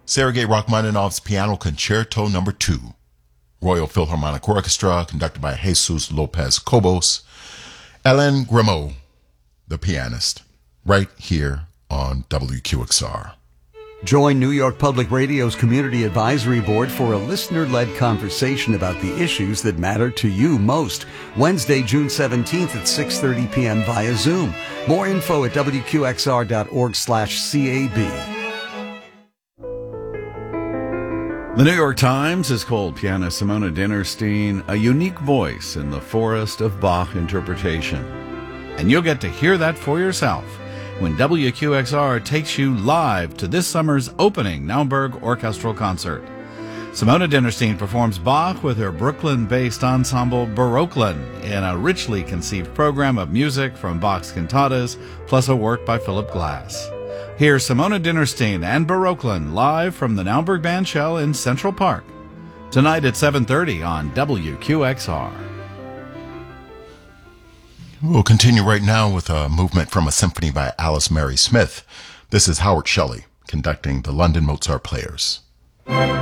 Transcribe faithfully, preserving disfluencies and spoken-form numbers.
Sergei Rachmaninoff's Piano Concerto Number two, Royal Philharmonic Orchestra, conducted by Jesus Lopez Cobos, Alain Grimaud, the pianist, right here on W Q X R. Join New York Public Radio's Community Advisory Board for a listener-led conversation about the issues that matter to you most. Wednesday, June seventeenth at six thirty p.m. via Zoom. More info at W Q X R dot org slash C A B. The New York Times has called pianist Simona Dinnerstein a unique voice in the forest of Bach interpretation. And you'll get to hear that for yourself when W Q X R takes you live to this summer's opening Naumburg Orchestral Concert. Simona Dinnerstein performs Bach with her Brooklyn-based ensemble Baroquelin in a richly conceived program of music from Bach's cantatas, plus a work by Philip Glass. Here's Simona Dinnerstein and Baroquelin live from the Naumburg Bandshell in Central Park, tonight at seven thirty on W Q X R. We'll continue right now with a movement from a symphony by Alice Mary Smith. This is Howard Shelley conducting the London Mozart Players.